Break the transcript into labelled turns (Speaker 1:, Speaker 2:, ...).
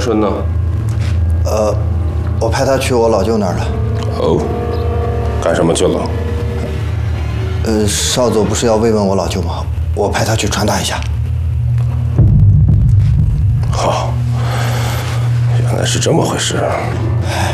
Speaker 1: 顺呢？
Speaker 2: 我派他去我老舅那儿了。
Speaker 1: 哦，干什么去了？
Speaker 2: 少佐不是要慰问我老舅吗？我派他去传达一下。
Speaker 1: 好，原来是这么回事。